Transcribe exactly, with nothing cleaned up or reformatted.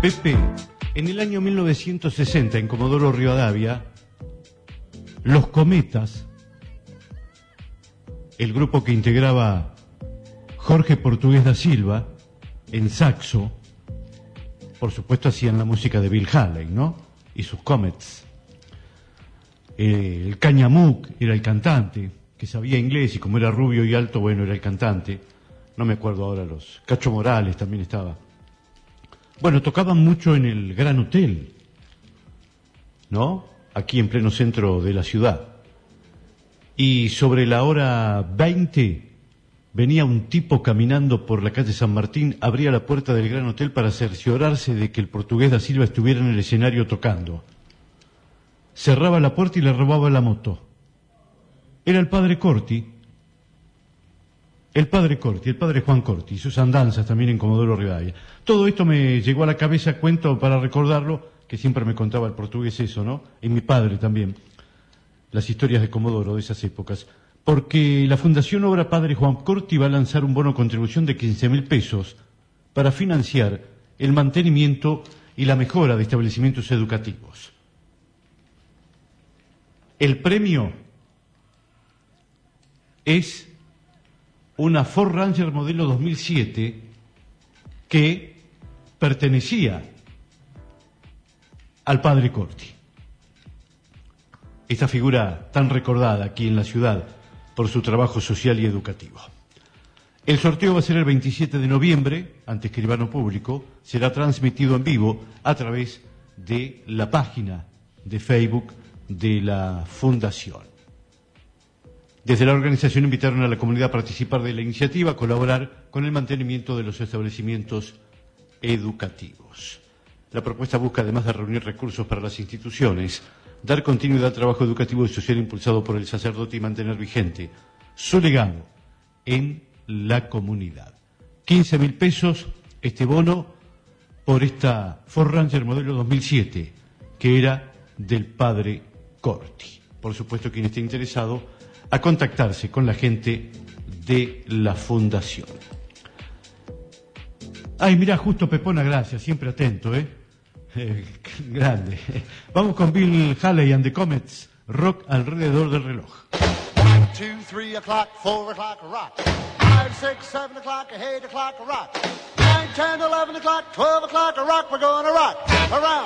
Pepe, en el año mil novecientos sesenta, en Comodoro Rivadavia, Los Cometas, el grupo que integraba Jorge Portugués da Silva, en saxo, por supuesto hacían la música de Bill Haley, ¿no? Y sus Comets. Eh, el Cañamuc era el cantante, que sabía inglés y como era rubio y alto, bueno, era el cantante. No me acuerdo ahora los... Cacho Morales también estaba. Bueno, tocaban mucho en el Gran Hotel, ¿no? Aquí en pleno centro de la ciudad. Y sobre la hora veinte venía un tipo caminando por la calle San Martín, abría la puerta del Gran Hotel para cerciorarse de que el Portugués da Silva estuviera en el escenario tocando. Cerraba la puerta y le robaba la moto. Era el padre Corti, el padre Corti, el padre Juan Corti, y sus andanzas también en Comodoro Rivadavia. Todo esto me llegó a la cabeza, cuento para recordarlo, que siempre me contaba el portugués eso, ¿no? Y mi padre también, las historias de Comodoro de esas épocas. Porque la Fundación Obra Padre Juan Corti va a lanzar un bono contribución de quince mil pesos para financiar el mantenimiento y la mejora de establecimientos educativos. El premio es una Ford Ranger modelo dos mil siete que pertenecía al padre Corti. Esta figura tan recordada aquí en la ciudad por su trabajo social y educativo. El sorteo va a ser el veintisiete de noviembre, ante escribano público, será transmitido en vivo a través de la página de Facebook de la Fundación. Desde la organización invitaron a la comunidad a participar de la iniciativa, a colaborar con el mantenimiento de los establecimientos educativos. La propuesta busca, además de reunir recursos para las instituciones, dar continuidad al trabajo educativo y social impulsado por el sacerdote y mantener vigente su legado en la comunidad. quince mil pesos este bono por esta Ford Ranger modelo dos mil siete, que era del padre Corti. Por supuesto, quien esté interesado, a contactarse con la gente de la Fundación. Ay, mirá, justo Pepona, gracias, siempre atento, ¿eh? Eh, grande. Vamos con Bill Haley and the Comets, rock alrededor del reloj. One, two, three o'clock, four o'clock, rock. Five, six, seven o'clock, eight o'clock, rock. Nine, ten, eleven o'clock, twelve o'clock, rock. We're gonna rock around.